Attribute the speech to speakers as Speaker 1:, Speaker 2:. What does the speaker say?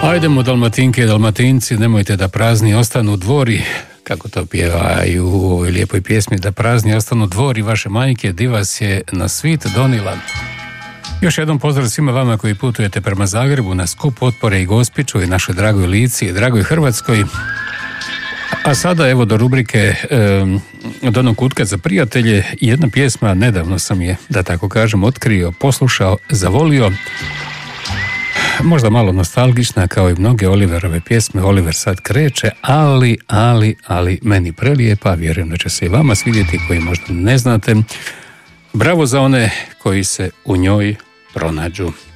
Speaker 1: Ajdemo Dalmatinke i Dalmatinci, nemojte da prazni ostanu dvori, kako to pjevaju u ovoj lijepoj pjesmi, da prazni ostanu dvori vaše majke, di vas je na svit donila. Još jednom pozdrav svima vama koji putujete prema Zagrebu na skup potpore i Gospiću i našoj dragoj Lici i dragoj Hrvatskoj. A sada evo do rubrike od onog kutka za prijatelje. Jedna pjesma, nedavno sam je, da tako kažem, otkrio, poslušao, zavolio. Možda malo nostalgična kao i mnoge Oliverove pjesme. Oliver sad kreće, ali meni prelijepa, vjerujem da će se i vama svidjeti koji možda ne znate. Bravo za one koji se u njoj pronađu.